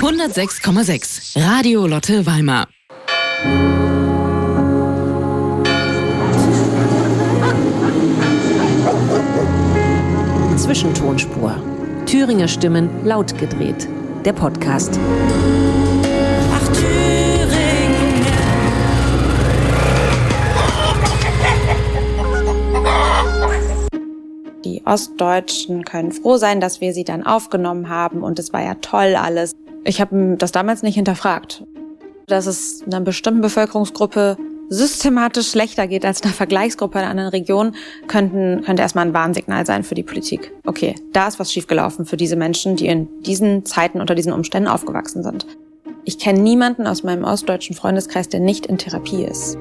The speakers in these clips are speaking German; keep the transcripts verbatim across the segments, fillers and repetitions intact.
hundertsechs Komma sechs Radio Lotte Weimar. Zwischentonspur. Thüringer Stimmen laut gedreht. Der Podcast. Ach, Thüringen. Die Ostdeutschen können froh sein, dass wir sie dann aufgenommen haben und es war ja toll alles. Ich habe das damals nicht hinterfragt. Dass es einer bestimmten Bevölkerungsgruppe systematisch schlechter geht als einer Vergleichsgruppe in einer anderen Region, könnten, könnte erstmal ein Warnsignal sein für die Politik. Okay, da ist was schiefgelaufen für diese Menschen, die in diesen Zeiten unter diesen Umständen aufgewachsen sind. Ich kenne niemanden aus meinem ostdeutschen Freundeskreis, der nicht in Therapie ist.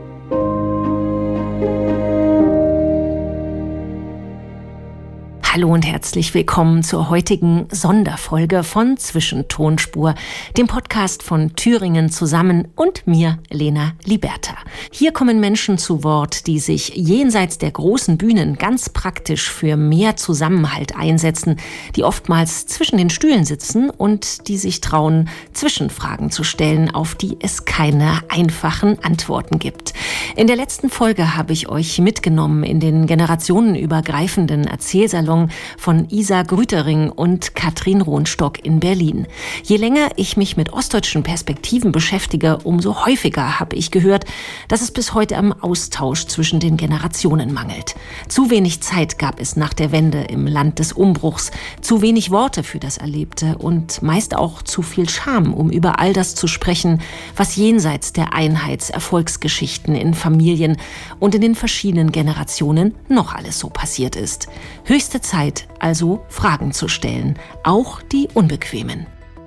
Hallo und herzlich willkommen zur heutigen Sonderfolge von Zwischentonspur, dem Podcast von Thüringen zusammen und mir, Lena Liberta. Hier kommen Menschen zu Wort, die sich jenseits der großen Bühnen ganz praktisch für mehr Zusammenhalt einsetzen, die oftmals zwischen den Stühlen sitzen und die sich trauen, Zwischenfragen zu stellen, auf die es keine einfachen Antworten gibt. In der letzten Folge habe ich euch mitgenommen in den generationenübergreifenden Erzählsalon von Isa Grütering und Katrin Rohnstock in Berlin. Je länger ich mich mit ostdeutschen Perspektiven beschäftige, umso häufiger habe ich gehört, dass es bis heute am Austausch zwischen den Generationen mangelt. Zu wenig Zeit gab es nach der Wende im Land des Umbruchs, zu wenig Worte für das Erlebte und meist auch zu viel Scham, um über all das zu sprechen, was jenseits der Einheits-Erfolgsgeschichten in Familien und in den verschiedenen Generationen noch alles so passiert ist. Höchste Zeit, also Fragen zu stellen, auch die unbequemen.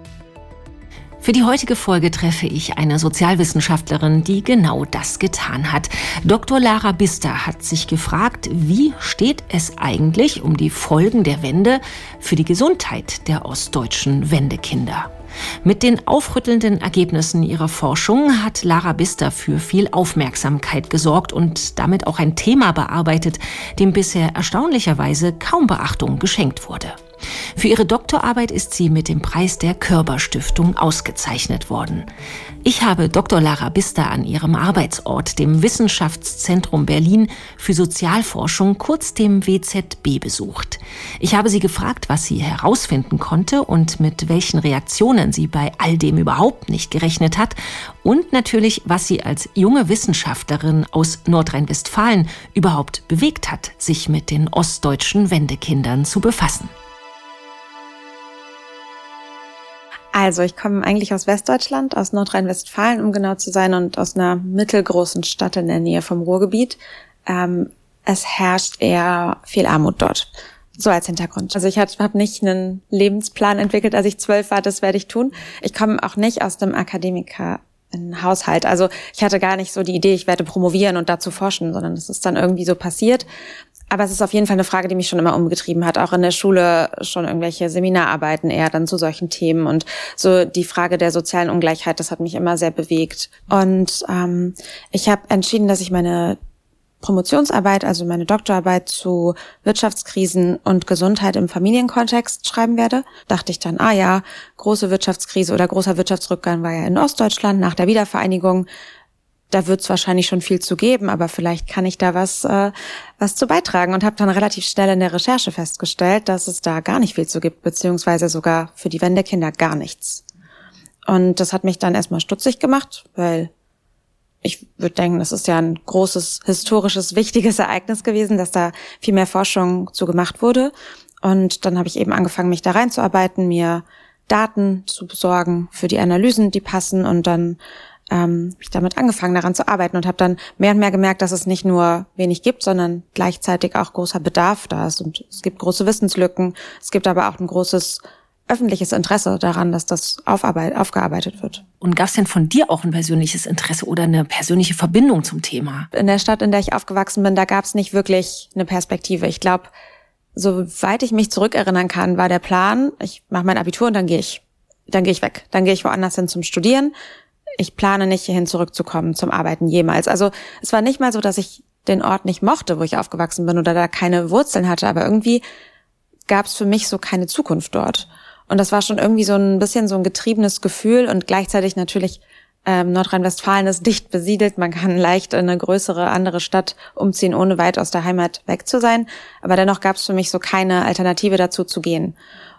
Für die heutige Folge treffe ich eine Sozialwissenschaftlerin, die genau das getan hat. Doktor Lara Bister hat sich gefragt, wie steht es eigentlich um die Folgen der Wende für die Gesundheit der ostdeutschen Wendekinder? Mit den aufrüttelnden Ergebnissen ihrer Forschung hat Lara Bister für viel Aufmerksamkeit gesorgt und damit auch ein Thema bearbeitet, dem bisher erstaunlicherweise kaum Beachtung geschenkt wurde. Für ihre Doktorarbeit ist sie mit dem Preis der Körber-Stiftung ausgezeichnet worden. Ich habe Doktor Lara Bister an ihrem Arbeitsort, dem Wissenschaftszentrum Berlin für Sozialforschung, kurz dem W Z B, besucht. Ich habe sie gefragt, was sie herausfinden konnte und mit welchen Reaktionen sie bei all dem überhaupt nicht gerechnet hat und natürlich, was sie als junge Wissenschaftlerin aus Nordrhein-Westfalen überhaupt bewegt hat, sich mit den ostdeutschen Wendekindern zu befassen. Also ich komme eigentlich aus Westdeutschland, aus Nordrhein-Westfalen, um genau zu sein, und aus einer mittelgroßen Stadt in der Nähe vom Ruhrgebiet. Ähm, es herrscht eher viel Armut dort. So als Hintergrund. Also ich habe nicht einen Lebensplan entwickelt, als ich zwölf war, das werde ich tun. Ich komme auch nicht aus dem Akademiker-Haushalt. Also ich hatte gar nicht so die Idee, ich werde promovieren und dazu forschen, sondern es ist dann irgendwie so passiert. Aber es ist auf jeden Fall eine Frage, die mich schon immer umgetrieben hat. Auch in der Schule schon irgendwelche Seminararbeiten eher dann zu solchen Themen. Und so die Frage der sozialen Ungleichheit, das hat mich immer sehr bewegt. Und ähm, ich habe entschieden, dass ich meine Promotionsarbeit, also meine Doktorarbeit zu Wirtschaftskrisen und Gesundheit im Familienkontext schreiben werde. Dachte ich dann, ah ja, große Wirtschaftskrise oder großer Wirtschaftsrückgang war ja in Ostdeutschland nach der Wiedervereinigung. Da wird es wahrscheinlich schon viel zu geben, aber vielleicht kann ich da was äh, was zu beitragen, und habe dann relativ schnell in der Recherche festgestellt, dass es da gar nicht viel zu gibt, beziehungsweise sogar für die Wendekinder gar nichts. Und das hat mich dann erstmal stutzig gemacht, weil ich würde denken, das ist ja ein großes, historisches, wichtiges Ereignis gewesen, dass da viel mehr Forschung zu gemacht wurde. Und dann habe ich eben angefangen, mich da reinzuarbeiten, mir Daten zu besorgen für die Analysen, die passen, und dann ähm, habe ich damit angefangen, daran zu arbeiten und habe dann mehr und mehr gemerkt, dass es nicht nur wenig gibt, sondern gleichzeitig auch großer Bedarf da ist. Und es gibt große Wissenslücken, es gibt aber auch ein großes öffentliches Interesse daran, dass das aufarbeit- aufgearbeitet wird. Und gab es denn von dir auch ein persönliches Interesse oder eine persönliche Verbindung zum Thema? In der Stadt, in der ich aufgewachsen bin, da gab es nicht wirklich eine Perspektive. Ich glaube, soweit ich mich zurückerinnern kann, war der Plan, ich mache mein Abitur und dann gehe ich. Dann gehe ich weg. Dann gehe ich woanders hin zum Studieren. Ich plane nicht, hierhin zurückzukommen zum Arbeiten jemals. Also es war nicht mal so, dass ich den Ort nicht mochte, wo ich aufgewachsen bin oder da keine Wurzeln hatte, aber irgendwie gab es für mich so keine Zukunft dort. Und das war schon irgendwie so ein bisschen so ein getriebenes Gefühl und gleichzeitig natürlich ähm, Nordrhein-Westfalen ist dicht besiedelt. Man kann leicht in eine größere, andere Stadt umziehen, ohne weit aus der Heimat weg zu sein. Aber dennoch gab es für mich so keine Alternative dazu zu gehen.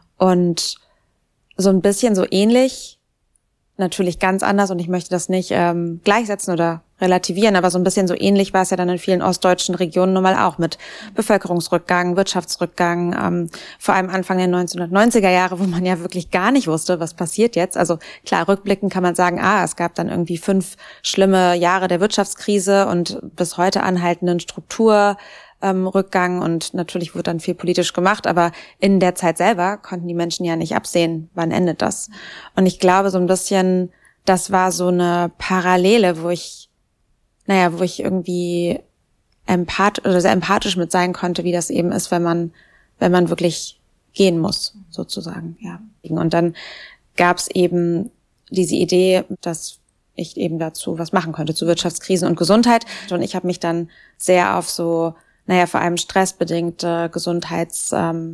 Und so ein bisschen so ähnlich, natürlich ganz anders und ich möchte das nicht ähm, gleichsetzen oder relativieren, aber so ein bisschen so ähnlich war es ja dann in vielen ostdeutschen Regionen nun mal auch mit Bevölkerungsrückgang, Wirtschaftsrückgang, ähm, vor allem Anfang der neunzehnhundertneunziger Jahre, wo man ja wirklich gar nicht wusste, was passiert jetzt. Also klar, rückblickend kann man sagen, ah, es gab dann irgendwie fünf schlimme Jahre der Wirtschaftskrise und bis heute anhaltenden Struktur. Ähm, Rückgang und natürlich wurde dann viel politisch gemacht, aber in der Zeit selber konnten die Menschen ja nicht absehen, wann endet das. Und ich glaube so ein bisschen, das war so eine Parallele, wo ich, naja, wo ich irgendwie empath oder sehr empathisch mit sein konnte, wie das eben ist, wenn man, wenn man wirklich gehen muss, sozusagen, ja. Und dann gab es eben diese Idee, dass ich eben dazu was machen könnte, zu Wirtschaftskrisen und Gesundheit. Und ich habe mich dann sehr auf so naja, vor allem stressbedingte Gesundheitsmessungen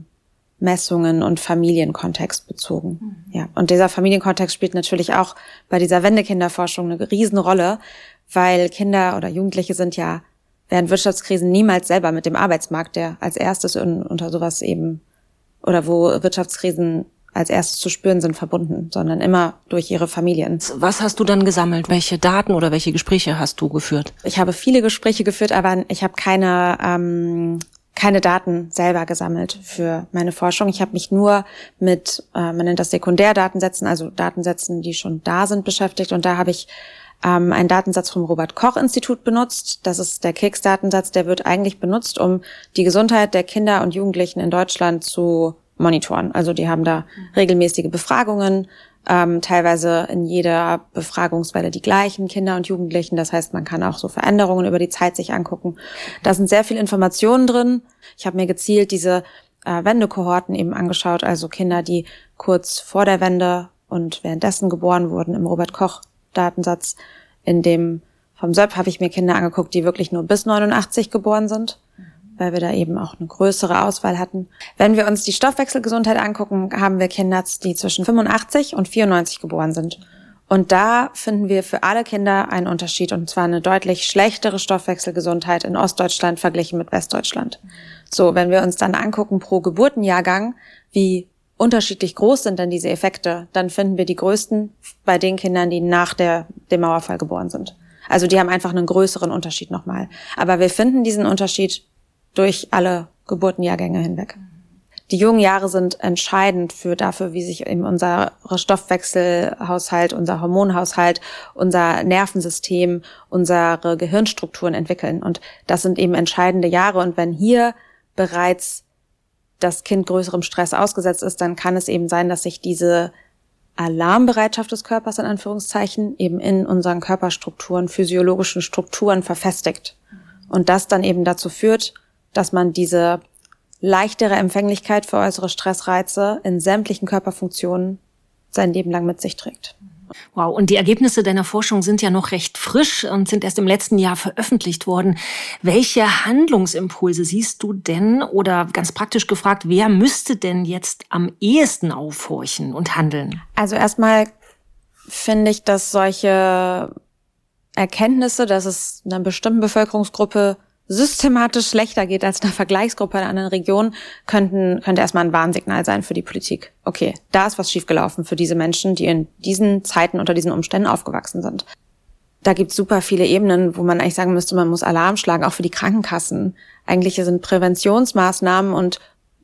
ähm, und Familienkontext bezogen. Mhm. Ja, und dieser Familienkontext spielt natürlich auch bei dieser Wendekinderforschung eine Riesenrolle, weil Kinder oder Jugendliche sind ja während Wirtschaftskrisen niemals selber mit dem Arbeitsmarkt, der als erstes in, unter sowas eben, oder wo Wirtschaftskrisen als erstes zu spüren sind, verbunden, sondern immer durch ihre Familien. Was hast du dann gesammelt? Welche Daten oder welche Gespräche hast du geführt? Ich habe viele Gespräche geführt, aber ich habe keine ähm, keine Daten selber gesammelt für meine Forschung. Ich habe mich nur mit, äh, man nennt das Sekundärdatensätzen, also Datensätzen, die schon da sind, beschäftigt. Und da habe ich ähm, einen Datensatz vom Robert-Koch-Institut benutzt. Das ist der K I C S-Datensatz, der wird eigentlich benutzt, um die Gesundheit der Kinder und Jugendlichen in Deutschland zu monitoren. Also die haben da regelmäßige Befragungen, ähm, teilweise in jeder Befragungswelle die gleichen Kinder und Jugendlichen. Das heißt, man kann auch so Veränderungen über die Zeit sich angucken. Da sind sehr viele Informationen drin. Ich habe mir gezielt diese äh, Wendekohorten eben angeschaut, also Kinder, die kurz vor der Wende und währenddessen geboren wurden im Robert-Koch-Datensatz. In dem vom S Ö P habe ich mir Kinder angeguckt, die wirklich nur bis neunundachtzig geboren sind, weil wir da eben auch eine größere Auswahl hatten. Wenn wir uns die Stoffwechselgesundheit angucken, haben wir Kinder, die zwischen fünfundachtzig und vierundneunzig geboren sind. Und da finden wir für alle Kinder einen Unterschied, und zwar eine deutlich schlechtere Stoffwechselgesundheit in Ostdeutschland verglichen mit Westdeutschland. So, wenn wir uns dann angucken pro Geburtenjahrgang, wie unterschiedlich groß sind denn diese Effekte, dann finden wir die größten bei den Kindern, die nach der, dem Mauerfall geboren sind. Also die haben einfach einen größeren Unterschied nochmal. Aber wir finden diesen Unterschied durch alle Geburtenjahrgänge hinweg. Die jungen Jahre sind entscheidend für dafür, wie sich eben unser Stoffwechselhaushalt, unser Hormonhaushalt, unser Nervensystem, unsere Gehirnstrukturen entwickeln. Und das sind eben entscheidende Jahre. Und wenn hier bereits das Kind größerem Stress ausgesetzt ist, dann kann es eben sein, dass sich diese Alarmbereitschaft des Körpers in Anführungszeichen eben in unseren Körperstrukturen, physiologischen Strukturen verfestigt. Und das dann eben dazu führt, dass man diese leichtere Empfänglichkeit für äußere Stressreize in sämtlichen Körperfunktionen sein Leben lang mit sich trägt. Wow, und die Ergebnisse deiner Forschung sind ja noch recht frisch und sind erst im letzten Jahr veröffentlicht worden. Welche Handlungsimpulse siehst du denn, oder ganz praktisch gefragt, wer müsste denn jetzt am ehesten aufhorchen und handeln? Also erstmal finde ich, dass solche Erkenntnisse, dass es einer bestimmten Bevölkerungsgruppe systematisch schlechter geht als einer Vergleichsgruppe in einer anderen Region, könnten, könnte erstmal ein Warnsignal sein für die Politik. Okay, da ist was schiefgelaufen für diese Menschen, die in diesen Zeiten unter diesen Umständen aufgewachsen sind. Da gibt es super viele Ebenen, wo man eigentlich sagen müsste, man muss Alarm schlagen, auch für die Krankenkassen. Eigentlich sind Präventionsmaßnahmen und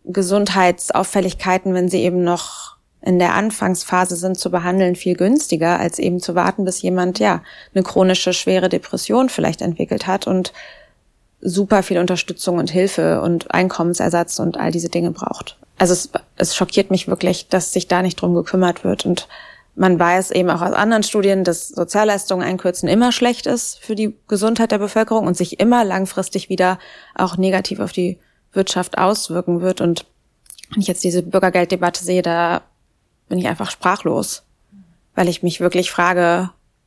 Gesundheitsauffälligkeiten, wenn sie eben noch in der Anfangsphase sind, zu behandeln, viel günstiger, als eben zu warten, bis jemand ja eine chronische, schwere Depression vielleicht entwickelt hat und super viel Unterstützung und Hilfe und Einkommensersatz und all diese Dinge braucht. Also es, es schockiert mich wirklich, dass sich da nicht drum gekümmert wird. Und man weiß eben auch aus anderen Studien, dass Sozialleistungen einkürzen immer schlecht ist für die Gesundheit der Bevölkerung und sich immer langfristig wieder auch negativ auf die Wirtschaft auswirken wird. Und wenn ich jetzt diese Bürgergelddebatte sehe, da bin ich einfach sprachlos, weil ich mich wirklich frage,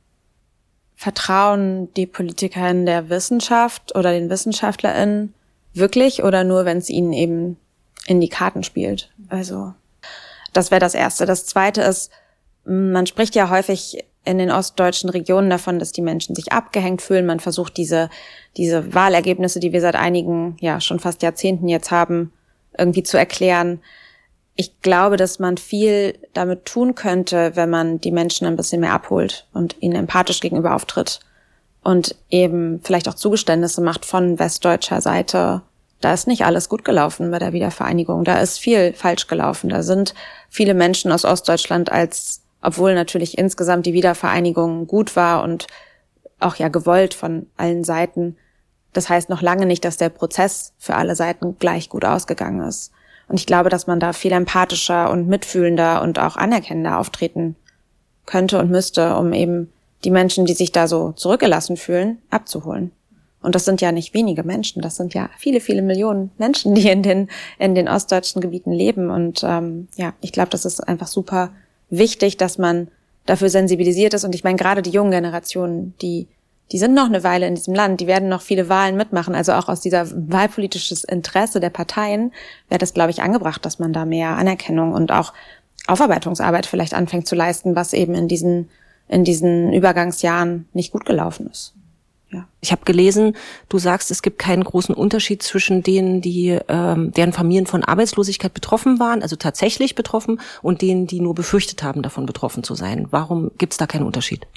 vertrauen die Politiker in der Wissenschaft oder den WissenschaftlerInnen wirklich oder nur, wenn es ihnen eben in die Karten spielt? Also Das wäre das Erste. Das Zweite ist, man spricht ja häufig in den ostdeutschen Regionen davon, dass die Menschen sich abgehängt fühlen. Man versucht diese, diese Wahlergebnisse, die wir seit einigen, ja, schon fast Jahrzehnten jetzt haben, irgendwie zu erklären. Ich glaube, dass man viel damit tun könnte, wenn man die Menschen ein bisschen mehr abholt und ihnen empathisch gegenüber auftritt und eben vielleicht auch Zugeständnisse macht von westdeutscher Seite. Da ist nicht alles gut gelaufen bei der Wiedervereinigung. Da ist viel falsch gelaufen. Da sind viele Menschen aus Ostdeutschland als, obwohl natürlich insgesamt die Wiedervereinigung gut war und auch ja gewollt von allen Seiten. Das heißt noch lange nicht, dass der Prozess für alle Seiten gleich gut ausgegangen ist. Und ich glaube, dass man da viel empathischer und mitfühlender und auch anerkennender auftreten könnte und müsste, um eben die Menschen, die sich da so zurückgelassen fühlen, abzuholen. Und das sind ja nicht wenige Menschen, das sind ja viele, viele Millionen Menschen, die in den in den ostdeutschen Gebieten leben. Und ähm, ja, ich glaube, das ist einfach super wichtig, dass man dafür sensibilisiert ist. Und ich meine, gerade die jungen Generationen, die die sind noch eine Weile in diesem Land, die werden noch viele Wahlen mitmachen. Also auch aus dieser wahlpolitisches Interesse der Parteien wäre das, glaube ich, angebracht, dass man da mehr Anerkennung und auch Aufarbeitungsarbeit vielleicht anfängt zu leisten, was eben in diesen in diesen Übergangsjahren nicht gut gelaufen ist. Ja. Ich habe gelesen, du sagst, es gibt keinen großen Unterschied zwischen denen, die ähm, deren Familien von Arbeitslosigkeit betroffen waren, also tatsächlich betroffen, und denen, die nur befürchtet haben, davon betroffen zu sein. Warum gibt es da keinen Unterschied?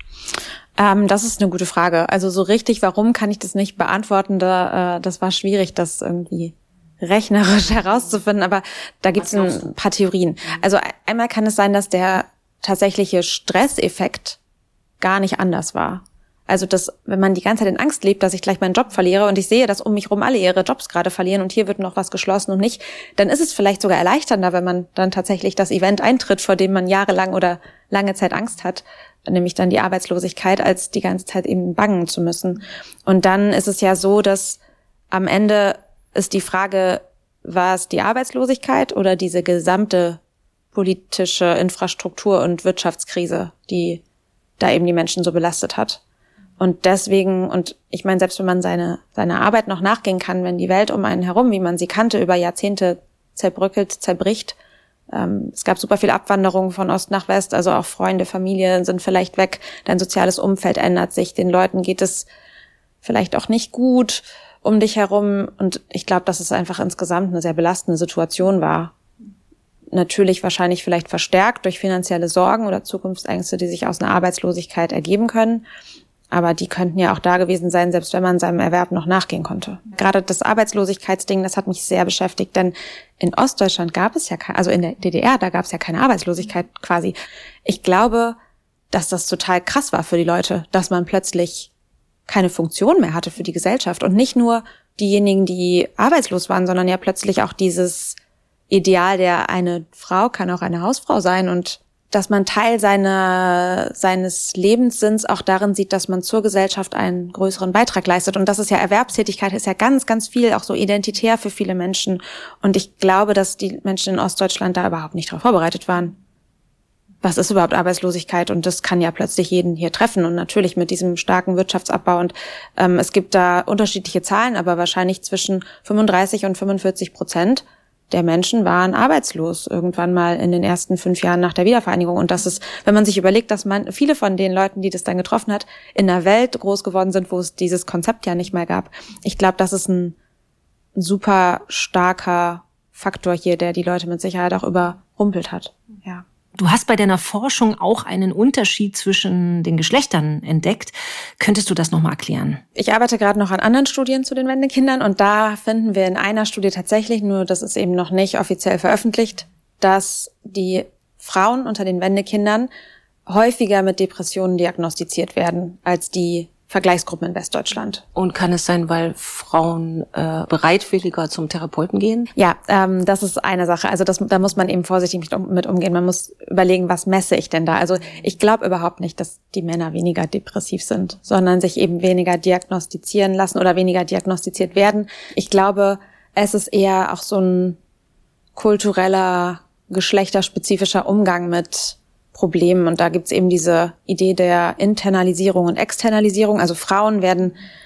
Ähm, das ist eine gute Frage. Also so richtig, warum kann ich das nicht beantworten? Da, äh, das war schwierig, das irgendwie rechnerisch herauszufinden, aber da gibt es ein paar Theorien. Also einmal kann es sein, dass der tatsächliche Stresseffekt gar nicht anders war. Also dass, wenn man die ganze Zeit in Angst lebt, dass ich gleich meinen Job verliere und ich sehe, dass um mich rum alle ihre Jobs gerade verlieren und hier wird noch was geschlossen und nicht, dann ist es vielleicht sogar erleichternder, wenn man dann tatsächlich das Event eintritt, vor dem man jahrelang oder lange Zeit Angst hat, nämlich dann die Arbeitslosigkeit, als die ganze Zeit eben bangen zu müssen. Und dann ist es ja so, dass am Ende ist die Frage, war es die Arbeitslosigkeit oder diese gesamte politische Infrastruktur- und Wirtschaftskrise, die da eben die Menschen so belastet hat. Und deswegen, und ich meine, selbst wenn man seine seine Arbeit noch nachgehen kann, wenn die Welt um einen herum, wie man sie kannte, über Jahrzehnte zerbröckelt, zerbricht. Ähm, es gab super viel Abwanderung von Ost nach West, also auch Freunde, Familie sind vielleicht weg, dein soziales Umfeld ändert sich, den Leuten geht es vielleicht auch nicht gut um dich herum. Und ich glaube, dass es einfach insgesamt eine sehr belastende Situation war. Natürlich wahrscheinlich vielleicht verstärkt durch finanzielle Sorgen oder Zukunftsängste, die sich aus einer Arbeitslosigkeit ergeben können. Aber die könnten ja auch da gewesen sein, selbst wenn man seinem Erwerb noch nachgehen konnte. Gerade das Arbeitslosigkeitsding, das hat mich sehr beschäftigt, denn in Ostdeutschland gab es ja keine, also in der D D R, da gab es ja keine Arbeitslosigkeit quasi. Ich glaube, dass das total krass war für die Leute, dass man plötzlich keine Funktion mehr hatte für die Gesellschaft. Und nicht nur diejenigen, die arbeitslos waren, sondern ja plötzlich auch dieses Ideal, der eine Frau kann auch eine Hausfrau sein und dass man Teil seiner, seines Lebenssinns auch darin sieht, dass man zur Gesellschaft einen größeren Beitrag leistet. Und das ist ja Erwerbstätigkeit, ist ja ganz, ganz viel auch so identitär für viele Menschen. Und ich glaube, dass die Menschen in Ostdeutschland da überhaupt nicht darauf vorbereitet waren. Was ist überhaupt Arbeitslosigkeit? Und das kann ja plötzlich jeden hier treffen. Und natürlich mit diesem starken Wirtschaftsabbau. Und ähm, es gibt da unterschiedliche Zahlen, aber wahrscheinlich zwischen fünfunddreißig und fünfundvierzig Prozent der Menschen waren arbeitslos irgendwann mal in den ersten fünf Jahren nach der Wiedervereinigung. Und das ist, wenn man sich überlegt, dass man viele von den Leuten, die das dann getroffen hat, in einer Welt groß geworden sind, wo es dieses Konzept ja nicht mehr gab. Ich glaube, das ist ein super starker Faktor hier, der die Leute mit Sicherheit auch überrumpelt hat. Ja. Du hast bei deiner Forschung auch einen Unterschied zwischen den Geschlechtern entdeckt. Könntest du das nochmal erklären? Ich arbeite gerade noch an anderen Studien zu den Wendekindern und da finden wir in einer Studie tatsächlich, nur das ist eben noch nicht offiziell veröffentlicht, dass die Frauen unter den Wendekindern häufiger mit Depressionen diagnostiziert werden als die Vergleichsgruppen in Westdeutschland. Und kann es sein, weil Frauen äh, bereitwilliger zum Therapeuten gehen? Ja, ähm, das ist eine Sache. Also das, da muss man eben vorsichtig mit, um, mit umgehen. Man muss überlegen, was messe ich denn da? Also ich glaube überhaupt nicht, dass die Männer weniger depressiv sind, sondern sich eben weniger diagnostizieren lassen oder weniger diagnostiziert werden. Ich glaube, es ist eher auch so ein kultureller, geschlechterspezifischer Umgang mit Problemen. Und da gibt's eben diese Idee der Internalisierung und Externalisierung. Also Frauen werden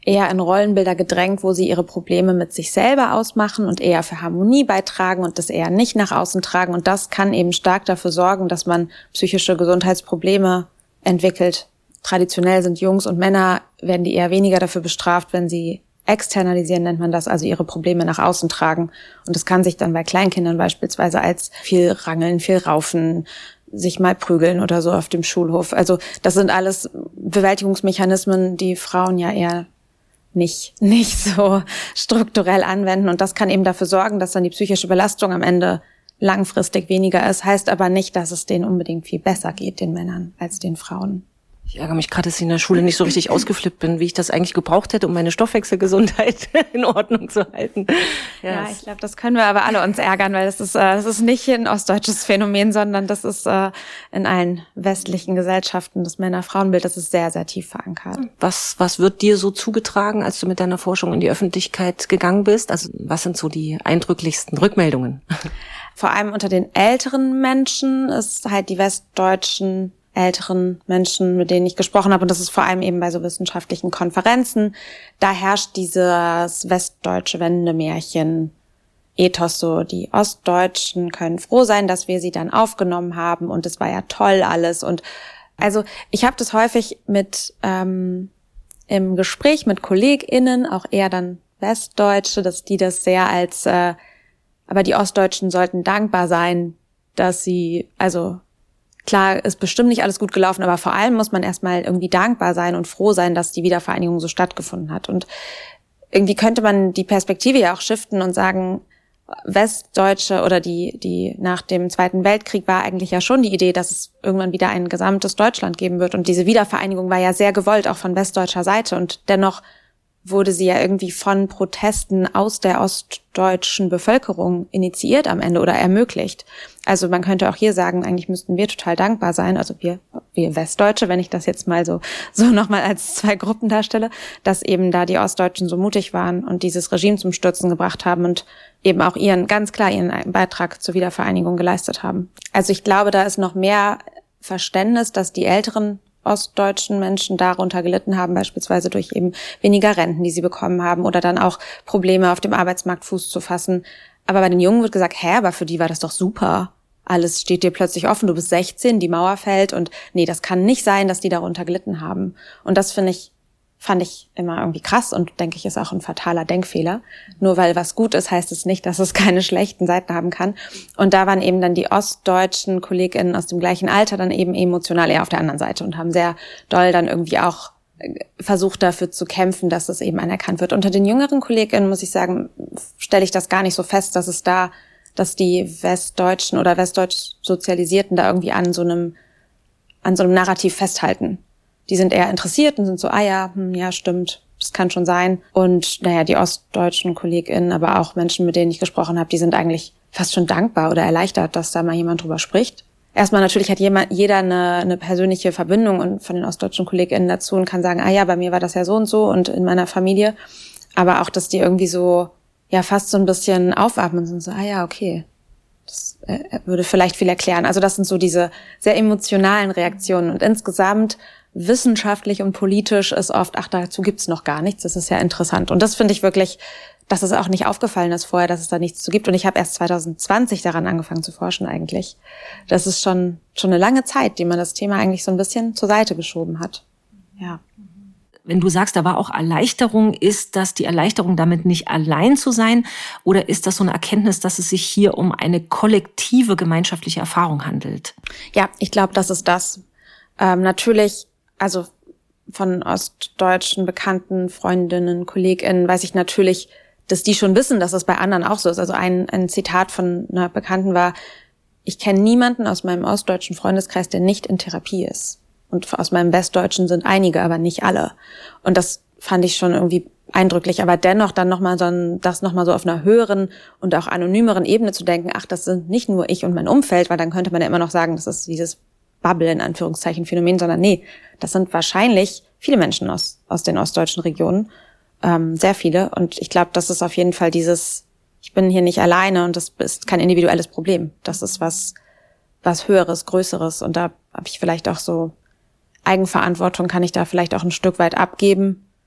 eher in Rollenbilder gedrängt, wo sie ihre Probleme mit sich selber ausmachen und eher für Harmonie beitragen und das eher nicht nach außen tragen. Und das kann eben stark dafür sorgen, dass man psychische Gesundheitsprobleme entwickelt. Traditionell sind Jungs und Männer, werden die eher weniger dafür bestraft, wenn sie externalisieren, nennt man das, also ihre Probleme nach außen tragen. Und das kann sich dann bei Kleinkindern beispielsweise als viel Rangeln, viel Raufen, sich mal prügeln oder so auf dem Schulhof. Also das sind alles Bewältigungsmechanismen, die Frauen ja eher nicht, nicht so strukturell anwenden. Und das kann eben dafür sorgen, dass dann die psychische Belastung am Ende langfristig weniger ist. Heißt aber nicht, dass es denen unbedingt viel besser geht, den Männern, als den Frauen. Ich ärgere mich gerade, dass ich in der Schule nicht so richtig ausgeflippt bin, wie ich das eigentlich gebraucht hätte, um meine Stoffwechselgesundheit in Ordnung zu halten. Ja, ja ich glaube, das können wir aber alle uns ärgern, weil das ist, äh, das ist nicht ein ostdeutsches Phänomen, sondern das ist äh, in allen westlichen Gesellschaften, das Männer-Frauen-Bild, das ist sehr, sehr tief verankert. Was, was wird dir so zugetragen, als du mit deiner Forschung in die Öffentlichkeit gegangen bist? Also was sind so die eindrücklichsten Rückmeldungen? Vor allem unter den älteren Menschen ist halt die westdeutschen älteren Menschen, mit denen ich gesprochen habe, und das ist vor allem eben bei so wissenschaftlichen Konferenzen, da herrscht dieses westdeutsche Wendemärchen Ethos, so die Ostdeutschen können froh sein, dass wir sie dann aufgenommen haben und es war ja toll alles. Und also ich habe das häufig mit ähm, im Gespräch mit KollegInnen, auch eher dann Westdeutsche, dass die das sehr als, äh, aber die Ostdeutschen sollten dankbar sein, dass sie, also klar, ist bestimmt nicht alles gut gelaufen, aber vor allem muss man erstmal irgendwie dankbar sein und froh sein, dass die Wiedervereinigung so stattgefunden hat. Und irgendwie könnte man die Perspektive ja auch shiften und sagen, Westdeutsche oder die, die nach dem Zweiten Weltkrieg war eigentlich ja schon die Idee, dass es irgendwann wieder ein gesamtes Deutschland geben wird. Und diese Wiedervereinigung war ja sehr gewollt, auch von westdeutscher Seite. Und dennoch wurde sie ja irgendwie von Protesten aus der ostdeutschen Bevölkerung initiiert am Ende oder ermöglicht. Also man könnte auch hier sagen, eigentlich müssten wir total dankbar sein, also wir, wir Westdeutsche, wenn ich das jetzt mal so, so nochmal als zwei Gruppen darstelle, dass eben da die Ostdeutschen so mutig waren und dieses Regime zum Stürzen gebracht haben und eben auch ihren, ganz klar ihren Beitrag zur Wiedervereinigung geleistet haben. Also ich glaube, da ist noch mehr Verständnis, dass die älteren ostdeutschen Menschen darunter gelitten haben, beispielsweise durch eben weniger Renten, die sie bekommen haben oder dann auch Probleme auf dem Arbeitsmarkt Fuß zu fassen. Aber bei den Jungen wird gesagt, hä, aber für die war das doch super. Alles steht dir plötzlich offen, du bist sechzehn, die Mauer fällt und nee, das kann nicht sein, dass die darunter gelitten haben. Und das finde ich, fand ich immer irgendwie krass und denke ich, ist auch ein fataler Denkfehler. Nur weil was gut ist, heißt es nicht, dass es keine schlechten Seiten haben kann. Und da waren eben dann die ostdeutschen KollegInnen aus dem gleichen Alter dann eben emotional eher auf der anderen Seite und haben sehr doll dann irgendwie auch versucht dafür zu kämpfen, dass es eben anerkannt wird. Unter den jüngeren KollegInnen, muss ich sagen, stelle ich das gar nicht so fest, dass es da, dass die Westdeutschen oder westdeutsch Sozialisierten da irgendwie an so einem, an so einem Narrativ festhalten. Die sind eher interessiert und sind so, ah ja, hm, ja, stimmt, das kann schon sein. Und naja, die ostdeutschen KollegInnen, aber auch Menschen, mit denen ich gesprochen habe, die sind eigentlich fast schon dankbar oder erleichtert, dass da mal jemand drüber spricht. Erstmal natürlich hat jemand, jeder eine, eine persönliche Verbindung und von den ostdeutschen KollegInnen dazu und kann sagen, ah ja, bei mir war das ja so und so und in meiner Familie. Aber auch, dass die irgendwie so, ja, fast so ein bisschen aufatmen und so, ah ja, okay. Das äh, würde vielleicht viel erklären. Also das sind so diese sehr emotionalen Reaktionen und insgesamt wissenschaftlich und politisch ist oft, ach, dazu gibt's noch gar nichts, das ist ja interessant. Und das finde ich wirklich, dass es auch nicht aufgefallen ist vorher, dass es da nichts zu gibt. Und ich habe erst zwanzig zwanzig daran angefangen zu forschen eigentlich. Das ist schon schon eine lange Zeit, die man das Thema eigentlich so ein bisschen zur Seite geschoben hat. Ja. Wenn du sagst, da war auch Erleichterung, ist das die Erleichterung, damit nicht allein zu sein? Oder ist das so eine Erkenntnis, dass es sich hier um eine kollektive gemeinschaftliche Erfahrung handelt? Ja, ich glaube, das ist das. Ähm, natürlich, also von ostdeutschen Bekannten, Freundinnen, KollegInnen weiß ich natürlich, dass die schon wissen, dass es bei anderen auch so ist. Also ein, ein Zitat von einer Bekannten war, ich kenne niemanden aus meinem ostdeutschen Freundeskreis, der nicht in Therapie ist. Und aus meinem Westdeutschen sind einige, aber nicht alle. Und das fand ich schon irgendwie eindrücklich. Aber dennoch dann nochmal so ein, das nochmal so auf einer höheren und auch anonymeren Ebene zu denken, ach, das sind nicht nur ich und mein Umfeld, weil dann könnte man ja immer noch sagen, das ist dieses Bubble in Anführungszeichen Phänomen, sondern nee, das sind wahrscheinlich viele Menschen aus aus den ostdeutschen Regionen, ähm, sehr viele. Und ich glaube, das ist auf jeden Fall dieses, ich bin hier nicht alleine und das ist kein individuelles Problem. Das ist was was Höheres, Größeres. Und da habe ich vielleicht auch so Eigenverantwortung, kann ich da vielleicht auch ein Stück weit abgeben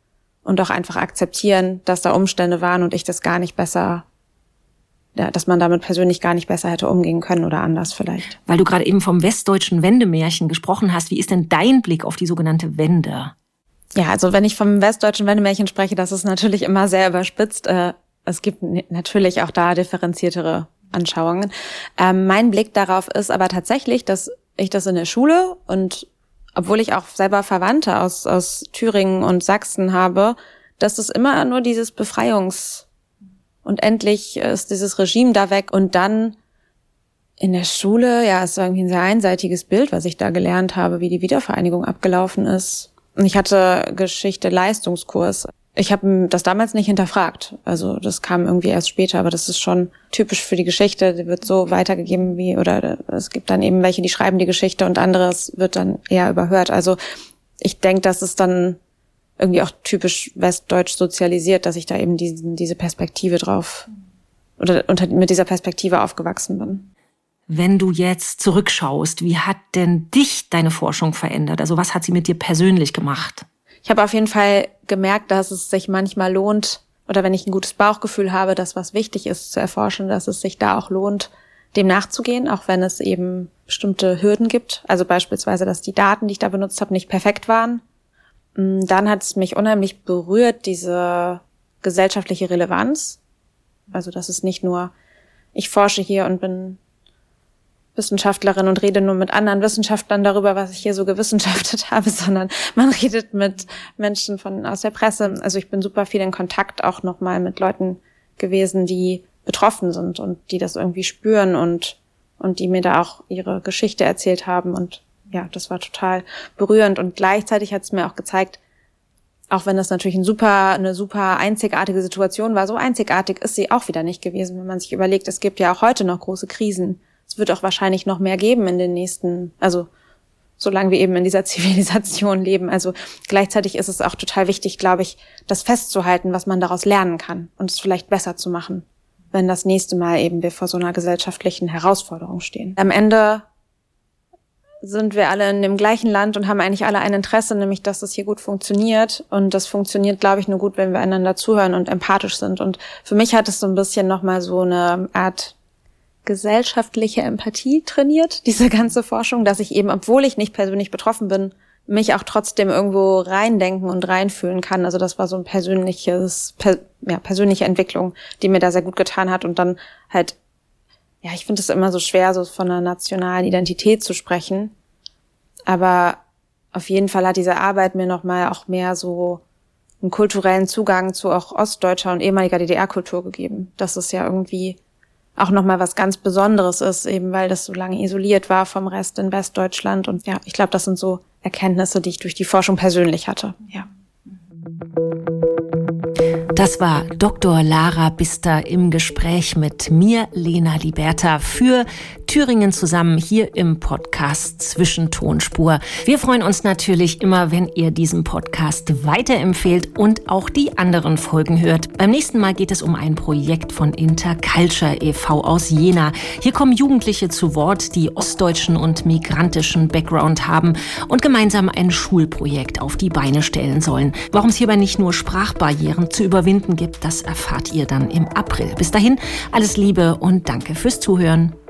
und auch einfach akzeptieren, dass da Umstände waren und ich das gar nicht besser, ja, dass man damit persönlich gar nicht besser hätte umgehen können oder anders vielleicht. Weil du gerade eben vom westdeutschen Wendemärchen gesprochen hast, wie ist denn dein Blick auf die sogenannte Wende? Ja, also wenn ich vom westdeutschen Wendemärchen spreche, das ist natürlich immer sehr überspitzt. Es gibt natürlich auch da differenziertere Anschauungen. Mein Blick darauf ist aber tatsächlich, dass ich das in der Schule und obwohl ich auch selber Verwandte aus, aus Thüringen und Sachsen habe, dass es immer nur dieses Befreiungs- und endlich ist dieses Regime da weg und dann in der Schule, ja, es war irgendwie ein sehr einseitiges Bild, was ich da gelernt habe, wie die Wiedervereinigung abgelaufen ist. Und ich hatte Geschichte-Leistungskurs. Ich habe das damals nicht hinterfragt. Also das kam irgendwie erst später, aber das ist schon typisch für die Geschichte. Die wird so weitergegeben wie, oder es gibt dann eben welche, die schreiben die Geschichte und anderes wird dann eher überhört. Also ich denke, das ist dann irgendwie auch typisch westdeutsch sozialisiert, dass ich da eben diesen, diese Perspektive drauf oder unter, mit dieser Perspektive aufgewachsen bin. Wenn du jetzt zurückschaust, wie hat denn dich deine Forschung verändert? Also was hat sie mit dir persönlich gemacht? Ich habe auf jeden Fall gemerkt, dass es sich manchmal lohnt, oder wenn ich ein gutes Bauchgefühl habe, dass was wichtig ist zu erforschen, dass es sich da auch lohnt, dem nachzugehen, auch wenn es eben bestimmte Hürden gibt. Also beispielsweise, dass die Daten, die ich da benutzt habe, nicht perfekt waren. Dann hat es mich unheimlich berührt, diese gesellschaftliche Relevanz. Also das ist nicht nur, ich forsche hier und bin Wissenschaftlerin und rede nur mit anderen Wissenschaftlern darüber, was ich hier so gewissenschaftlet habe, sondern man redet mit Menschen von aus der Presse. Also ich bin super viel in Kontakt auch nochmal mit Leuten gewesen, die betroffen sind und die das irgendwie spüren und und die mir da auch ihre Geschichte erzählt haben. Und ja, das war total berührend. Und gleichzeitig hat es mir auch gezeigt, auch wenn das natürlich ein super, eine super einzigartige Situation war, so einzigartig ist sie auch wieder nicht gewesen, wenn man sich überlegt, es gibt ja auch heute noch große Krisen. Es wird auch wahrscheinlich noch mehr geben in den nächsten, also solange wir eben in dieser Zivilisation leben. Also gleichzeitig ist es auch total wichtig, glaube ich, das festzuhalten, was man daraus lernen kann und es vielleicht besser zu machen, wenn das nächste Mal eben wir vor so einer gesellschaftlichen Herausforderung stehen. Am Ende sind wir alle in dem gleichen Land und haben eigentlich alle ein Interesse, nämlich dass es hier gut funktioniert. Und das funktioniert, glaube ich, nur gut, wenn wir einander zuhören und empathisch sind. Und für mich hat es so ein bisschen nochmal so eine Art gesellschaftliche Empathie trainiert, diese ganze Forschung, dass ich eben, obwohl ich nicht persönlich betroffen bin, mich auch trotzdem irgendwo reindenken und reinfühlen kann. Also das war so ein persönliches, per, ja, persönliche Entwicklung, die mir da sehr gut getan hat. Und dann halt, ja, ich finde es immer so schwer, so von einer nationalen Identität zu sprechen. Aber auf jeden Fall hat diese Arbeit mir nochmal auch mehr so einen kulturellen Zugang zu auch ostdeutscher und ehemaliger D D R-Kultur gegeben. Das ist ja irgendwie auch nochmal was ganz Besonderes ist, eben weil das so lange isoliert war vom Rest in Westdeutschland. Und ja, ich glaube, das sind so Erkenntnisse, die ich durch die Forschung persönlich hatte. Ja. Das war Doktor Lara Bister im Gespräch mit mir, Lena Liberta, für Thüringen zusammen hier im Podcast Zwischentonspur. Wir freuen uns natürlich immer, wenn ihr diesen Podcast weiterempfehlt und auch die anderen Folgen hört. Beim nächsten Mal geht es um ein Projekt von Interculture e V aus Jena. Hier kommen Jugendliche zu Wort, die ostdeutschen und migrantischen Background haben und gemeinsam ein Schulprojekt auf die Beine stellen sollen. Warum es hierbei nicht nur Sprachbarrieren zu überwinden gibt, das erfahrt ihr dann im April. Bis dahin, alles Liebe und danke fürs Zuhören.